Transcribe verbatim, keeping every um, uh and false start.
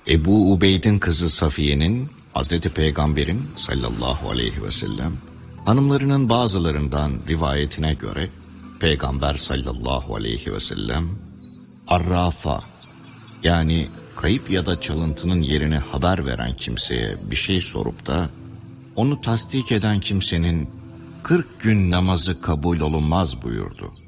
Ebu Ubeyd'in kızı Safiye'nin Hazreti Peygamber'in sallallahu aleyhi ve sellem hanımlarının bazılarından rivayetine göre Peygamber sallallahu aleyhi ve sellem arrafa, yani kayıp ya da çalıntının yerini haber veren kimseye bir şey sorup da onu tasdik eden kimsenin kırk gün namazı kabul olunmaz buyurdu.